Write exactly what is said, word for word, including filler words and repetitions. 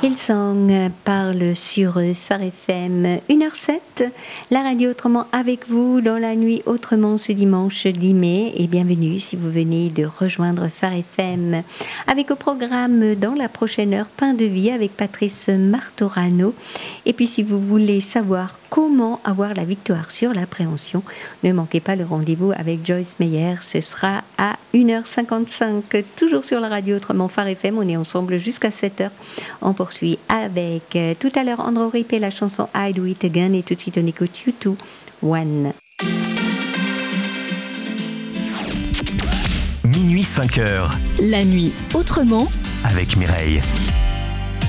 Hillsong parle sur Phare F M une heure sept, la radio autrement avec vous dans la nuit autrement ce dimanche dix mai et bienvenue si vous venez de rejoindre Phare F M avec au programme dans la prochaine heure Pain de vie avec Patrice Martorano et puis si vous voulez savoir comment avoir la victoire sur l'appréhension, ne manquez pas le rendez-vous avec Joyce Meyer, ce sera à une heure cinquante-cinq, toujours sur la radio autrement Phare F M, on est ensemble jusqu'à sept heures. On poursuit avec euh, tout à l'heure Andrew Rip et la chanson I Do It Again et tout de suite on écoute U deux, One. Minuit cinq heures. La nuit autrement avec Mireille.